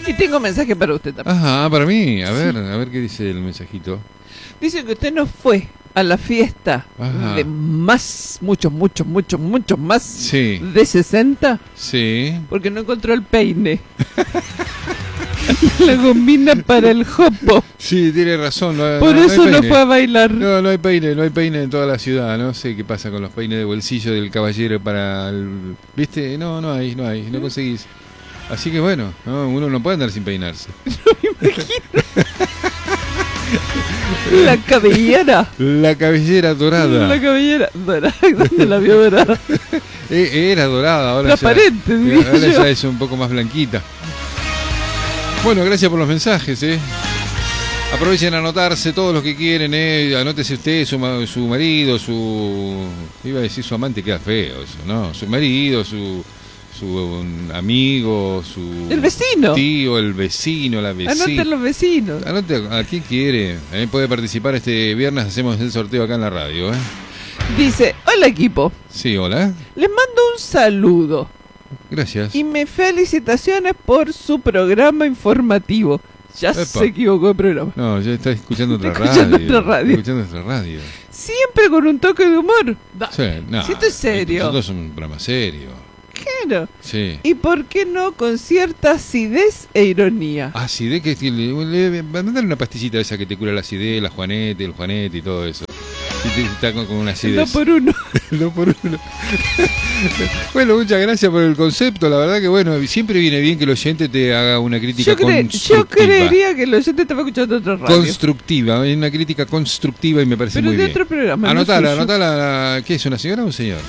Y tengo mensaje para usted también. Ajá, para mí. A ver qué dice el mensajito. Dice que usted no fue a la fiesta de muchos más Sí. de 60 Sí. porque no encontró el peine. La gombina para el jopo. Sí, tiene razón. Por eso hay no peine. fue a bailar. No hay peine en toda la ciudad. No sé qué pasa con los peines de bolsillo del caballero para el... ¿Viste? No hay, no conseguís. Así que bueno, uno no puede andar sin peinarse. La cabellera. La cabellera dorada. La cabellera dorada. ¿Dónde la vio dorada? Era dorada, ahora transparente, ahora ya es un poco más blanquita. Bueno, gracias por los mensajes, Aprovechen a anotarse todos los que quieren, Anótese usted, su marido, iba a decir su amante, queda feo eso, ¿no? Su marido, su amigo, el vecino, tío, el vecino, la vecina. Anote los vecinos. Anote a quien quiere. Puede participar este viernes, hacemos el sorteo acá en la radio, Dice, hola equipo. Sí, hola. Les mando un saludo. Gracias. Y me felicitaciones por su programa informativo. Ya Epa. se equivocó de programa. No, ya está escuchando otra radio. Escuchando otra radio. Siempre con un toque de humor. Sí, no, si esto es serio. Nosotros somos un programa serio. Claro. Sí. ¿Y por qué no con cierta acidez e ironía? Acidez, que mandale una pastillita esa que te cura la acidez, la Juanete, el Juanete y todo eso. Y está con una acidez. 2 por 1. 2 por 1. Bueno, muchas gracias por el concepto. La verdad que bueno, siempre viene bien que el oyente te haga una crítica constructiva. Yo creería que el oyente estaba escuchando otra radio. Constructiva, una crítica constructiva y me parece muy bien. Pero de otro programa. Anotala. ¿Qué es, una señora o un señor?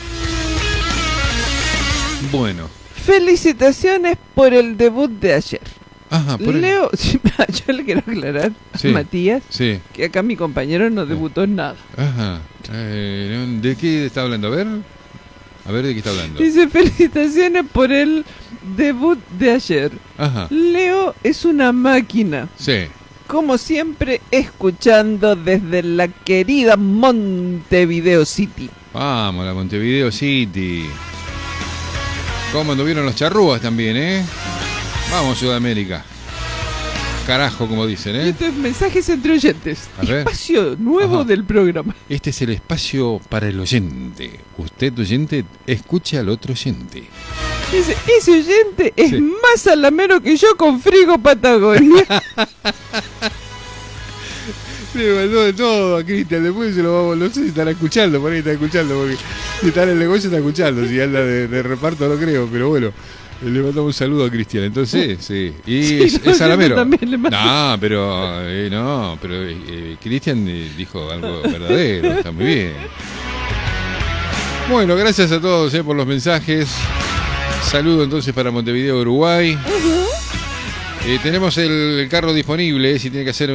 Bueno. Felicitaciones por el debut de ayer. Ajá, Leo, yo le quiero aclarar a Matías que acá mi compañero no debutó en nada. Ajá. ¿De qué está hablando? A ver, ¿de qué está hablando? Dice, felicitaciones por el debut de ayer. Ajá. Leo es una máquina. Sí. Como siempre, escuchando desde la querida Montevideo City. Vamos, la Montevideo City. ¿Cómo anduvieron los charrúas también, Vamos, Sudamérica. Carajo, como dicen, Estos mensajes entre oyentes. Espacio nuevo del programa. Este es el espacio para el oyente. Usted, oyente, escuche al otro oyente. Dice, ese oyente es más alamero que yo con Frigo Patagonia. Le mandó de todo a Cristian, después se lo vamos, no sé si estará escuchando, por ahí está escuchando, porque si está en el negocio está escuchando, si anda de reparto no creo, pero bueno, le mandamos un saludo a Cristian, entonces, sí, y es alamero. No, pero Cristian dijo algo verdadero, está muy bien. Bueno, gracias a todos por los mensajes, saludo entonces para Montevideo, Uruguay. Tenemos el carro disponible, si tiene que hacer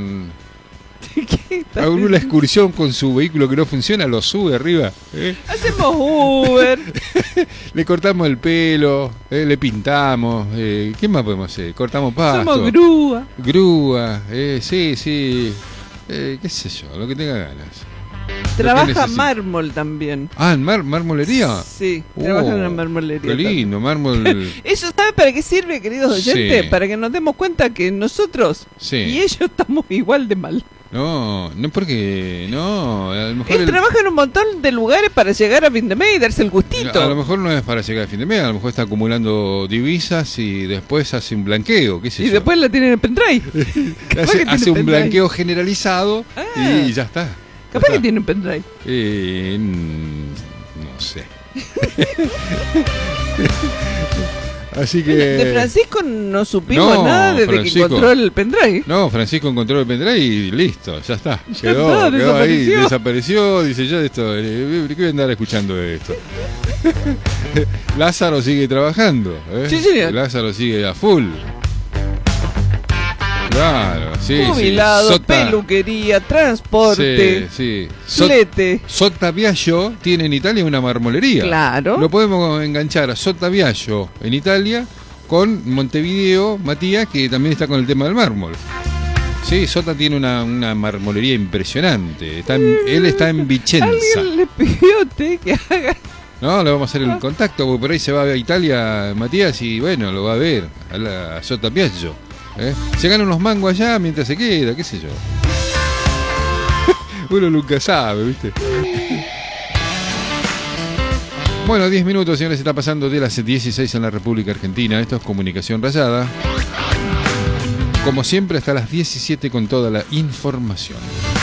alguna excursión con su vehículo que no funciona, lo sube arriba. Hacemos Uber. Le cortamos el pelo, le pintamos. ¿Qué más podemos hacer? Cortamos pasto. Somos grúa. Grúa, sí. Qué sé yo, lo que tenga ganas. Trabaja mármol también. Ah, ¿en marmolería? Sí, trabaja en una marmolería. Qué lindo, mármol. ¿Eso sabe para qué sirve, queridos oyentes? Sí. Para que nos demos cuenta que nosotros y ellos estamos igual de mal. No porque no, a lo mejor él trabaja en un montón de lugares para llegar a fin de mes y darse el gustito. A lo mejor no es para llegar a fin de mes, a lo mejor está acumulando divisas y después hace un blanqueo, qué sé yo. Y después la tiene en el pendrive. hace un blanqueo generalizado y ya está. Capaz que tiene un pendrive. No sé. Así que... De Francisco no supimos nada desde que encontró el pendrive. No, Francisco encontró el pendrive y listo, ya está. Quedó ahí, desapareció, dice yo esto, ¿qué voy a andar escuchando de esto? Lázaro sigue trabajando, Sí, señor. Lázaro sigue a full. Claro, sí. Jubilado, peluquería, transporte, flete. Sottaviaggio tiene en Italia una marmolería. Claro. Lo podemos enganchar a Sottaviaggio en Italia con Montevideo, Matías, que también está con el tema del mármol. Sí, Sota tiene una marmolería impresionante. Él está en Vicenza. Alguien le pidió a usted que haga No, le vamos a hacer el contacto, porque por ahí se va a Italia Matías y bueno, lo va a ver a Sota Piaggio. Se gana unos mangos allá mientras se queda, qué sé yo. Uno nunca sabe, ¿viste? Bueno, 10 minutos, señores, está pasando de las 16 en la República Argentina. Esto es Comunicación Rayada. Como siempre, hasta las 17 con toda la información.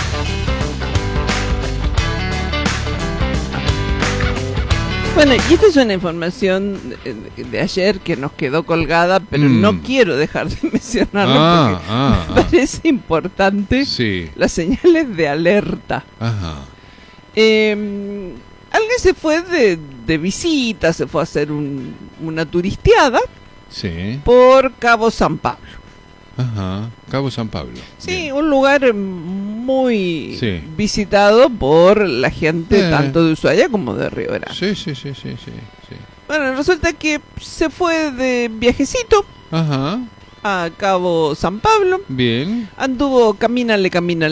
Bueno, y esta es una información de ayer que nos quedó colgada, pero no quiero dejar de mencionarlo porque me parece importante. Sí. Las señales de alerta. Ajá. Alguien se fue de visita, se fue a hacer una turisteada por Cabo San Pablo. Ajá, Cabo San Pablo. Sí, bien. Un lugar muy visitado por la gente tanto de Ushuaia como de Río Grande. Sí. Bueno, resulta que se fue de viajecito a Cabo San Pablo. Bien. Anduvo camínale.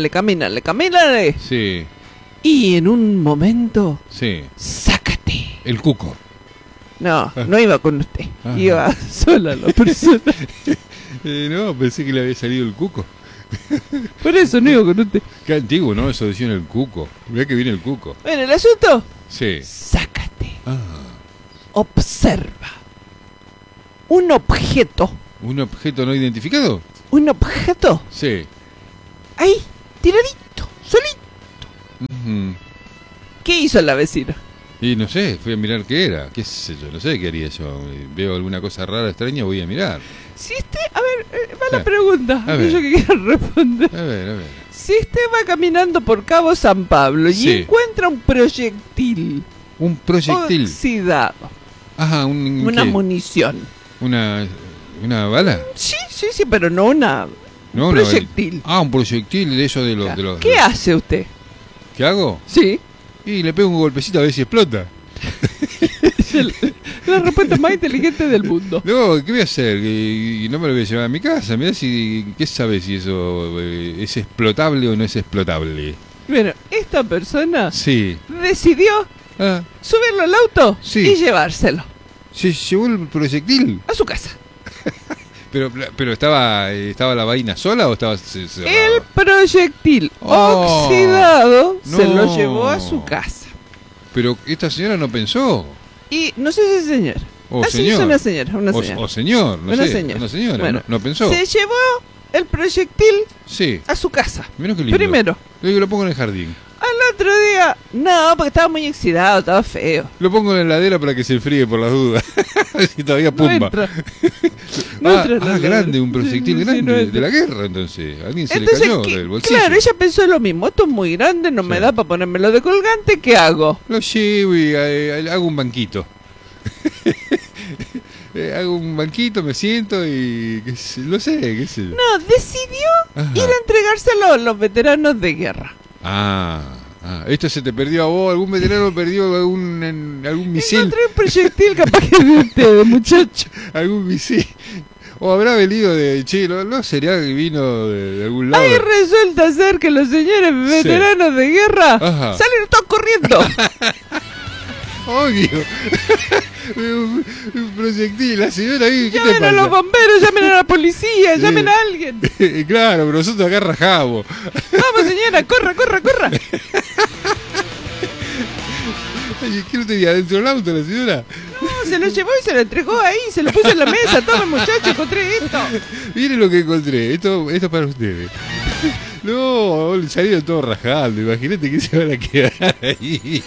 Sí. Y en un momento, sácate. El cuco. No iba con usted. Iba sola la persona. No, pensé que le había salido el cuco. Por eso no iba con usted. Qué antiguo, ¿no? Eso decían el cuco. Mirá que viene el cuco. Bueno, el asunto. Sí. Sácate. Observa. Un objeto. ¿Un objeto no identificado? Un objeto. Sí. Ahí, tiradito, solito. ¿Qué hizo la vecina? Y no sé, fui a mirar qué era. ¿Qué sé yo? No sé qué haría yo. Veo alguna cosa rara, extraña, voy a mirar. Si usted, a ver, va la pregunta, yo que quiero responder. A ver. Si usted va caminando por Cabo San Pablo y encuentra un proyectil. ¿Un proyectil? Oxidado. Ajá, una munición. ¿Una bala? Sí, pero no un proyectil. Un proyectil de eso de los... ¿Qué hace usted? ¿Qué hago? Sí. Y le pego un golpecito a ver si explota. La respuesta más inteligente del mundo. No, ¿qué voy a hacer? Y no me lo voy a llevar a mi casa. Mirá ¿qué sabe si eso es explotable o no es explotable? Bueno, esta persona decidió subirlo al auto y llevárselo. ¿Se llevó el proyectil? A su casa. Pero estaba la vaina sola o estaba cerrado? El proyectil oxidado se lo llevó a su casa. Pero esta señora no pensó. Y no sé si es señora. Señor. Es una señora. O señor, no sé. Una señora. Bueno, no pensó. Se llevó el proyectil a su casa. Mirá qué lindo. Primero. Luego lo pongo en el jardín. Al otro día, no, porque estaba muy oxidado, estaba feo. Lo pongo en la heladera para que se enfríe por las dudas. Si todavía pumba. No entra. Grande, un proyectil grande de la guerra, entonces. Alguien se le cayó del bolsillo. Claro, ella pensó lo mismo. Esto es muy grande, no me da para ponérmelo de colgante, ¿qué hago? Lo llevo y hago un banquito. Hago un banquito, me siento y qué sé yo. No, decidió ir a entregárselo a los veteranos de guerra. Esto se te perdió a vos. ¿Algún veterano perdió algún misil? Encontré un proyectil capaz que de ustedes, muchacho. ¿Algún misil? ¿O habrá venido de Chile? ¿No sería que vino de algún lado? Ahí resulta ser que los señores veteranos de guerra salen todos corriendo. Obvio. Un proyectil, la señora ahí. Llamen a los bomberos, llamen a la policía, llamen a alguien. Claro, pero nosotros acá rajamos. Vamos, señora, corra. ¿Qué no tenía dentro del auto la señora? No, se lo llevó y se lo entregó ahí, se lo puso en la mesa. Toma, muchacho, encontré esto. Miren lo que encontré, esto es para ustedes. No, salieron todos rajando, imagínate que se van a quedar ahí.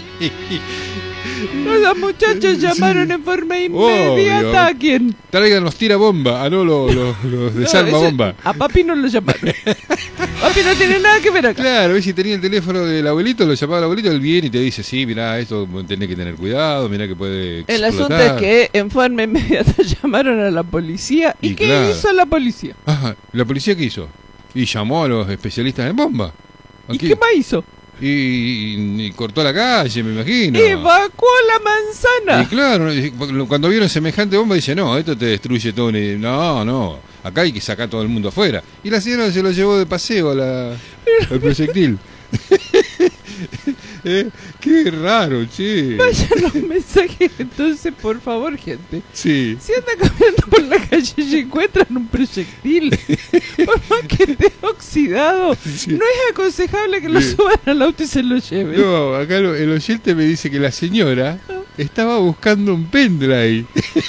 Los muchachos llamaron en forma inmediata a quién. Traigan los tirabomba, los de Salva Bomba. A papi no lo llamaron. Papi no tiene nada que ver acá. Claro, si tenía el teléfono del abuelito, lo llamaba el abuelito, él viene y te dice, sí, mirá, esto tenés que tener cuidado, mirá que puede explotar. El asunto es que en forma inmediata llamaron a la policía. ¿Y qué hizo la policía? ¿La policía qué hizo? Y llamó a los especialistas en bomba. ¿Y qué más hizo? Y cortó la calle, me imagino. Evacuó la manzana. Y claro, cuando vieron semejante bomba, dice, no, esto te destruye todo. No, acá hay que sacar a todo el mundo afuera. Y la señora se lo llevó de paseo al proyectil. Qué raro, che. Vayan los mensajes entonces, por favor, gente. Sí. Si andan caminando por la calle y encuentran un proyectil, por más que esté oxidado, Sí. no es aconsejable que lo suban al auto y se lo lleven. No, acá el oyente me dice que la señora estaba buscando un pendrive.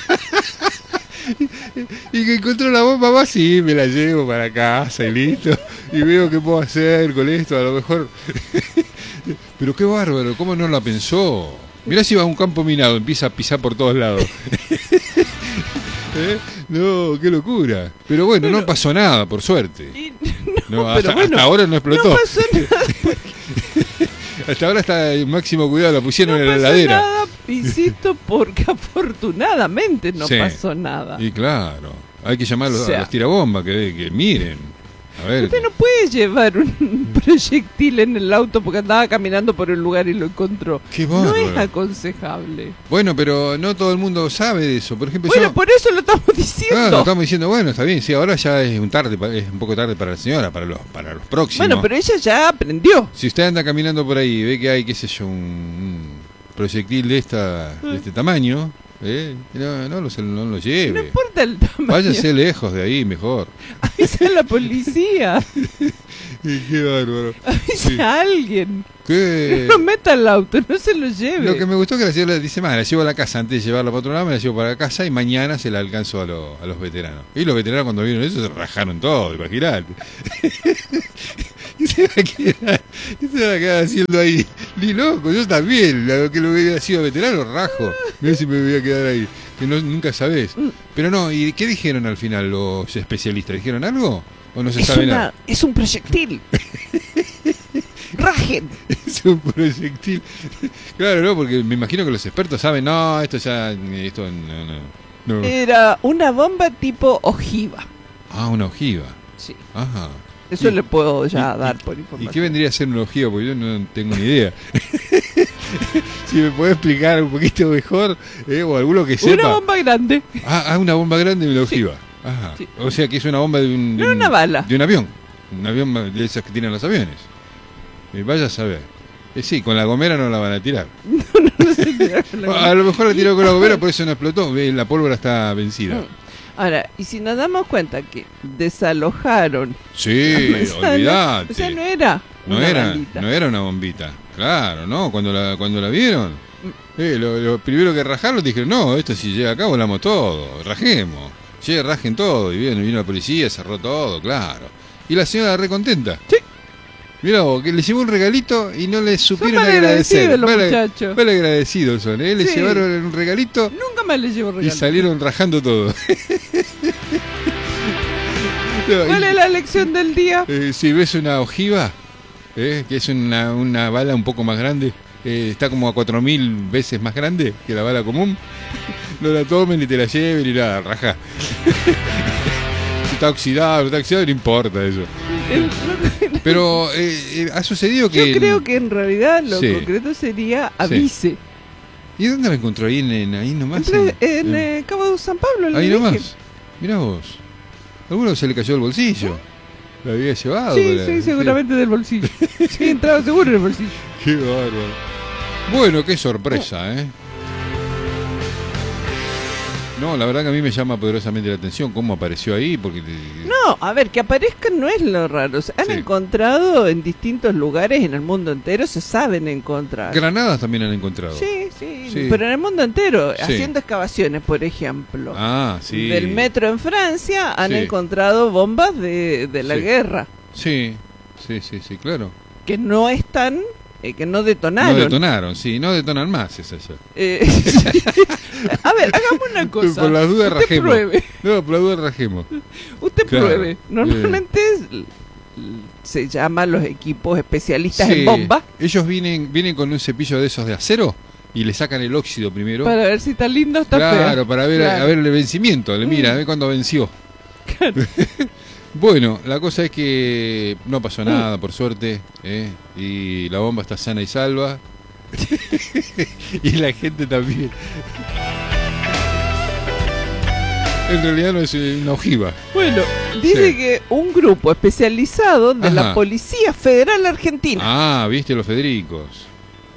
Y que encontró la bomba más, sí, me la llevo para casa y listo. Y veo qué puedo hacer con esto, a lo mejor. Pero qué bárbaro, ¿cómo no la pensó? Mirá si va a un campo minado, empieza a pisar por todos lados. No, qué locura. Pero bueno, no pasó nada, por suerte. No, hasta, bueno, hasta ahora no explotó. No pasó nada. Hasta ahora está en máximo cuidado, la pusieron No en la pasó heladera. nada, insisto, porque afortunadamente no Sí. pasó nada. Y claro, hay que llamar a los, O sea, a los tirabombas que miren. A ver. Usted no puede llevar un proyectil en el auto porque andaba caminando por un lugar y lo encontró. Qué No bárbaro. es aconsejable. Bueno, pero no todo el mundo sabe de eso. Por ejemplo, Bueno, yo... por eso lo estamos diciendo. Claro, estamos diciendo, bueno, está bien, sí, ahora ya es un poco tarde para la señora, para los próximos. Bueno, pero ella ya aprendió. Si usted anda caminando por ahí y ve que hay, qué sé yo, un proyectil de este tamaño, no lo lleve. No importa el tamaño. Váyase lejos de ahí, mejor. Avisa a la policía. Qué bárbaro. Avisa Sí. a alguien. ¿Qué? No meta el auto, no se lo lleve. Lo que me gustó que la señora dice, la llevo a la casa antes de llevarla para otro lado, me la llevo para casa y mañana se la alcanzo a los veteranos. Y los veteranos cuando vieron eso se rajaron todo, imagínate. ¿Qué se va a quedar haciendo ahí? Ni loco, yo también, lo que lo hubiera sido veterano, rajo. Mirá si me voy a quedar ahí, que nunca sabés. Pero no, ¿y qué dijeron al final los especialistas? ¿Dijeron algo? ¿O no se sabe nada? Es un proyectil. ¡Rajen! Es un proyectil. Claro, no, porque me imagino que los expertos saben, no, esto no. Era una bomba tipo ojiva. Ah, una ojiva. Sí. Ajá. Eso le puedo ya dar por ¿Y información. qué vendría a ser una ojiva? Porque yo no tengo ni idea. Si me puede explicar un poquito mejor, o alguno que sepa. Una bomba grande. Una bomba grande y una ojiva. Ajá. Sí. O sea que es una bomba de un... No, una bala. De un avión. Un avión de esas que tienen los aviones. Vaya a saber. Sí, con la gomera no la van a tirar. No sé qué. A lo mejor la tiró con la gomera, por eso no explotó. La pólvora está vencida. Ahora, y si nos damos cuenta que desalojaron Sí, la manzana, olvidate. o sea, no era balita. No era una bombita. Claro, ¿no? Cuando la vieron, lo primero que rajaron dijeron, no, esto si llega acá volamos todo, rajemos. Che, rajen todo. Y vino la policía, cerró todo, claro. Y la señora re contenta. Sí. Mirá vos, que le llevó un regalito y no le supieron mal agradecer. agradecidos los muchachos. Mal agradecidos son, Le Sí. llevaron un regalito Nunca más les llevo y regalo. salieron rajando todo. ¿Cuál es la lección del día? Si ves una ojiva, que es una bala un poco más grande, está como a 4000 veces más grande que la bala común, no la tomen ni te la lleven ni nada, rajá. Si está oxidado, no importa eso. Pero ha sucedido que... Yo creo que en realidad lo Sí. concreto sería avise. ¿Y dónde la encontró? Ahí nomás. En Cabo de San Pablo, le Ahí dije. nomás. Mirá vos. Alguno se le cayó el bolsillo. ¿Lo había llevado? Sí, seguramente del bolsillo. Sí, entraba seguro en el bolsillo. Qué bárbaro. Bueno, qué sorpresa, No, la verdad que a mí me llama poderosamente la atención cómo apareció ahí, porque... No, a ver, que aparezcan no es lo raro. Se han Sí. encontrado en distintos lugares en el mundo entero, se saben encontrar. Granadas también han encontrado. Sí, Sí. pero en el mundo entero, Sí. haciendo excavaciones, por ejemplo. Ah, sí. Del metro en Francia han Sí. encontrado bombas de la Sí. guerra, Sí, claro. que no están, que no detonaron. No detonaron, sí, no detonan más esas ya. A ver, hagamos una cosa. Por las dudas Usted rajemos. pruebe. No, por las dudas rajemos. Usted Claro. pruebe. Normalmente se llaman los equipos especialistas Sí, en bombas ellos vienen con un cepillo de esos de acero y le sacan el óxido primero. para ver si está lindo o está fea. Claro, para ver, Claro. a ver el vencimiento. Le mira, a ver cuándo venció. Bueno, la cosa es que no pasó nada, por suerte, y la bomba está sana y salva. Y la gente también. En realidad no es una ojiva. Bueno, dice Sí. que un grupo especializado de la Ajá. Policía Federal Argentina Ah, viste los Federicos.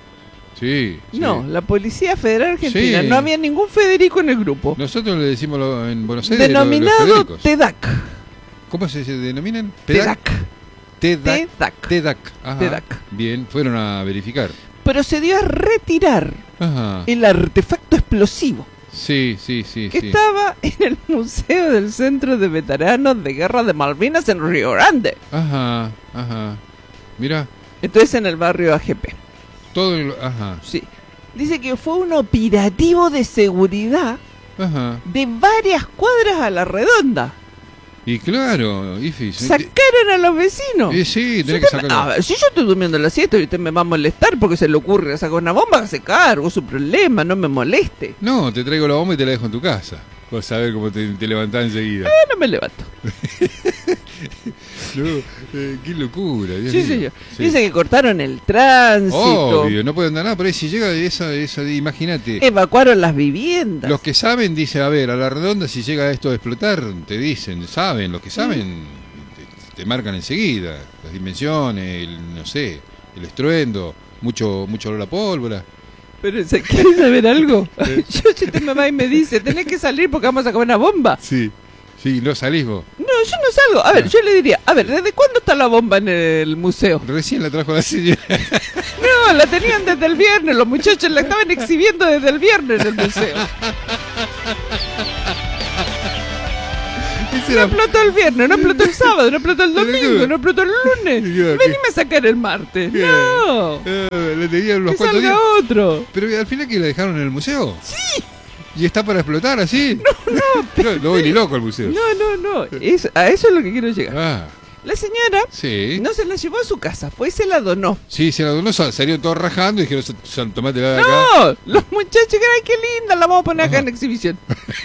Sí. No, la Policía Federal Argentina. Sí. No había ningún Federico en el grupo. Nosotros le decimos en Buenos Aires Denominado los Federicos. TEDAC. ¿Cómo se denominan? TEDAC. TEDAC. TEDAC. Ajá. TEDAC. Bien, fueron a verificar. Procedió a retirar Ajá. el artefacto explosivo Sí. que estaba en el Museo del Centro de Veteranos de Guerra de Malvinas en Río Grande. Ajá. Mira, Entonces en el barrio AGP. todo el... Ajá. Sí. Dice que fue un operativo de seguridad Ajá. de varias cuadras a la redonda. Y claro, Ifis. Sacaron a los vecinos. Sí, tenés que sacarlo. A ver, si yo estoy durmiendo la siesta y usted me va a molestar porque se le ocurre sacar una bomba, que se cargo, su problema, no me moleste. No, te traigo la bomba y te la dejo en tu casa. Vas a ver cómo te levantás enseguida. No me levanto. No, qué locura. Dios Sí, mío. señor. Sí. Dice que cortaron el tránsito. Obvio, no puede andar nada, pero ahí si llega esa imagínate. Evacuaron las viviendas. Los que saben, dice, a ver, a la redonda si llega esto a explotar, te dicen, saben, los que saben, te marcan enseguida, las dimensiones, no sé, el estruendo, mucho olor a pólvora. Pero, ¿quieres saber algo? Yo, si usted me va y me dice, tenés que salir porque vamos a comer una bomba. Sí, no salís vos. No, yo no salgo. A ver, yo le diría, a ver, ¿desde cuándo está la bomba en el museo? Recién la trajo la señora. No, la tenían desde el viernes, los muchachos la estaban exhibiendo desde el viernes en el museo. No explotó el viernes, no explotó el sábado, no explotó el domingo, no explotó el lunes. Venime a sacar el martes. No. Le tenían unos Que cuantos salga días. otro. Pero al final que la dejaron en el museo. Sí. ¿Y está para explotar así? No, No voy ni loco al museo. no. A eso es lo que quiero llegar. Ah, La señora sí. no se la llevó a su casa, fue y se la donó. Sí, se la donó, salieron todos rajando y dijeron, tomátela de acá. No, los muchachos que ay, qué linda, la vamos a poner acá en exhibición.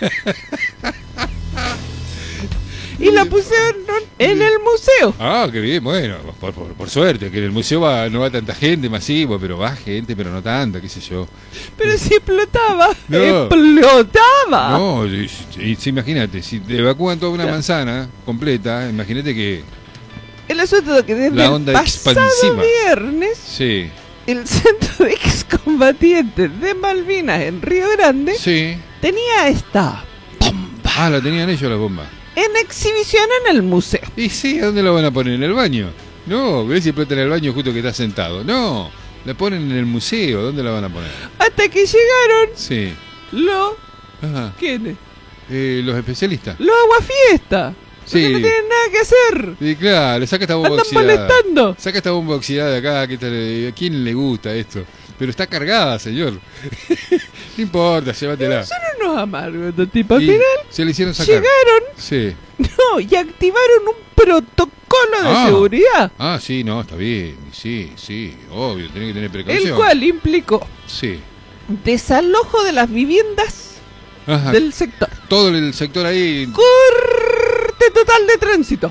Y la pusieron en el museo. Ah, qué bien, bueno, por suerte, que en el museo no va tanta gente masivo, pero va gente, pero no tanta, qué sé yo. Pero si explotaba, No. explotaba. No, sí, imagínate, si te evacúan toda una manzana completa, imagínate que... El asunto es que desde La onda el pasado expansiva. viernes, Sí, el Centro de Excombatientes de Malvinas en Río Grande sí. tenía esta bomba Ah, la tenían ellos la bomba. en exhibición en el museo. Y sí, ¿a dónde la van a poner? ¿En el baño? No, ves si explota en el baño justo que está sentado. No, la ponen en el museo, ¿dónde la van a poner? Hasta que llegaron Sí. los... Ajá. ¿Quiénes? Los especialistas. Los aguafiestas. Sí. Porque no tienen nada que hacer. Y claro, saca esta bomba Andan oxidada. molestando. Saca esta bomba oxidada de acá, ¿a quién le gusta esto? Pero está cargada, señor. No importa, llévatela. Son unos amargos estos tipos. Al Y final se le hicieron sacar. llegaron, Sí. no, y activaron un protocolo de Ah. seguridad, Ah, sí, no, está bien. Sí, obvio, tiene que tener precaución. el cual implicó Sí. desalojo de las viviendas Ajá. del sector, Todo el sector ahí. corte total de tránsito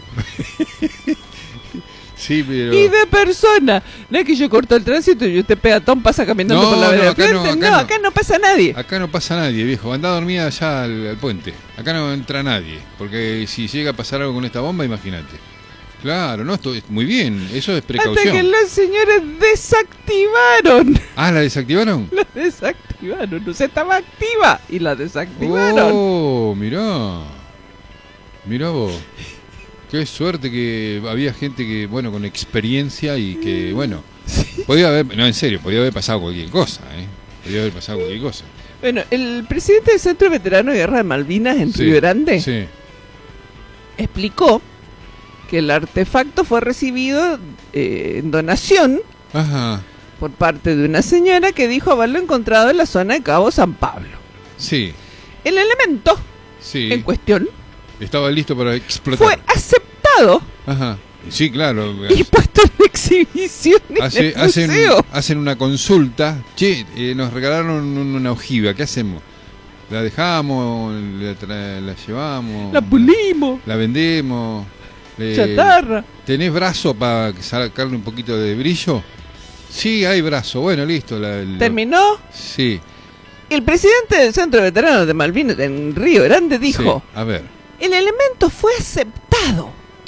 Sí, pero. y de personas. No es que yo corto el tránsito y usted peatón pasa caminando No, por la vereda acá de no, frente. acá No, no. acá no pasa nadie. Acá no pasa nadie, viejo. Anda dormida allá al puente. Acá no entra nadie. Porque si llega a pasar algo con esta bomba, imagínate. Claro, no, esto es muy bien. Eso es Hasta que precaución. los señores desactivaron. Ah, ¿la desactivaron? La desactivaron. No se estaba activa y la desactivaron. Oh, mirá. Mirá vos. Qué suerte que había gente que, bueno, con experiencia y que, bueno, podía haber, no, en serio, podía haber pasado cualquier cosa, ¿eh? Podía haber pasado cualquier cosa. Bueno, el presidente del Centro Veterano de Guerra de Malvinas en Sí, Río Grande Sí. explicó que el artefacto fue recibido en donación Ajá. por parte de una señora que dijo haberlo encontrado en la zona de Cabo San Pablo. Sí. El elemento Sí. en cuestión Estaba listo para explotar. fue aceptado Ajá. Sí, claro. y puesto en exhibición en el museo. Hacen una consulta. Che, nos regalaron una ojiva. ¿Qué hacemos? ¿La dejamos? ¿La llevamos? La pulimos, ¿La vendemos? chatarra. ¿Tenés brazo para sacarle un poquito de brillo? Sí, hay brazo. Bueno, listo. Terminó. Sí. El presidente del Centro de Veteranos de Malvinas en Río Grande dijo: Sí. A ver. el elemento fue aceptado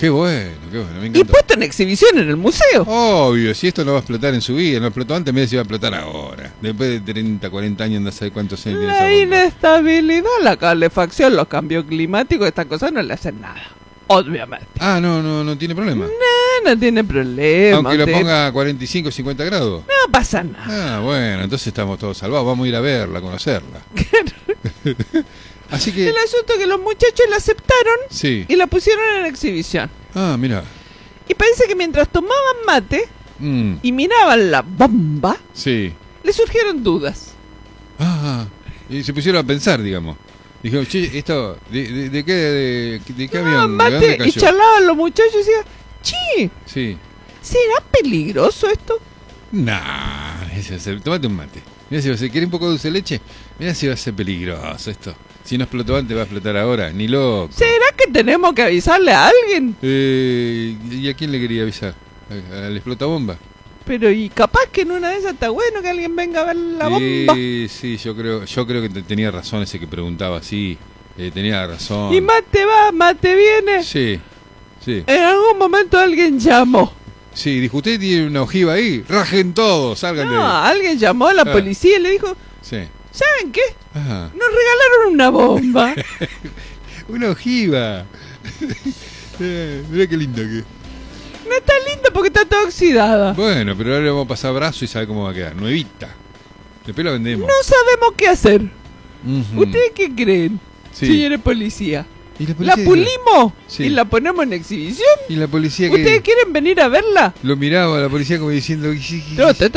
Qué bueno, me Y encanta. puesto en exhibición en el museo. Obvio, si esto no va a explotar en su vida, no explotó antes, mira si va a explotar ahora. Después de 30, 40 años, no sé cuántos años tiene esa La bomba. inestabilidad, la calefacción, los cambios climáticos, estas cosas no le hacen nada. Obviamente. Ah, no tiene problema. No tiene problema. Aunque lo usted- ponga a 45, 50 grados. No pasa nada. Ah, bueno, entonces estamos todos salvados. Vamos a ir a verla, a conocerla. Así que, El asunto es que los muchachos la aceptaron sí. y la pusieron en exhibición. Ah, mira. Y parece que mientras tomaban mate Mm, y miraban la bomba, sí. le surgieron dudas. Ah, y se pusieron a pensar, digamos. Dijeron, che, esto, ¿de qué avión? Tomaban ¿De dónde mate y cayó? charlaban los muchachos y decían, che, Sí. ¿será peligroso esto? Nah, tomate un mate. Mirá si va a ser, ¿querés un poco de dulce de leche? Mirá si va a ser peligroso esto. Si no explotó antes, va a explotar ahora. Ni loco. ¿Será que tenemos que avisarle a alguien? ¿Y a quién le quería avisar? ¿Al explota-bomba? Pero y capaz que en una de esas está bueno que alguien venga a ver la bomba. Sí, yo creo que tenía razón ese que preguntaba así. Tenía razón. Y mate va, mate viene. Sí. En algún momento alguien llamó. Sí, dijo, usted tiene una ojiva ahí, rajen todos, salgan de No, ahí. alguien llamó a la Ah. policía y le dijo, Sí. ¿saben qué? Ajá. Nos regalaron una bomba. Una ojiva. Mirá qué linda que. No está linda porque está toda oxidada. Bueno, pero ahora le vamos a pasar brazo y sabe cómo va a quedar. Nuevita. Después la vendemos. No sabemos qué hacer. Ujú. ¿Ustedes qué creen, Sí. señores policía? ¿Y la ¿La policía? pulimos Sí. y la ponemos en exhibición? Y la policía ¿Ustedes que quieren venir a verla? lo miraba a la policía como diciendo... No, te